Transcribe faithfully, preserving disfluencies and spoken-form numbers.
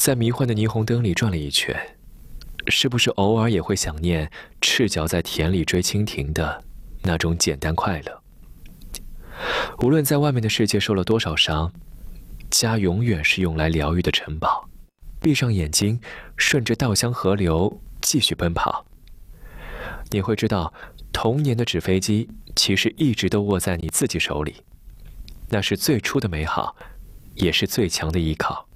在迷幻的霓虹灯里转了一圈，是不是偶尔也会想念赤脚在田里追蜻蜓的那种简单快乐？无论在外面的世界受了多少伤，家永远是用来疗愈的城堡。闭上眼睛，顺着稻香河流继续奔跑。你会知道，童年的纸飞机其实一直都握在你自己手里，那是最初的美好，也是最强的依靠。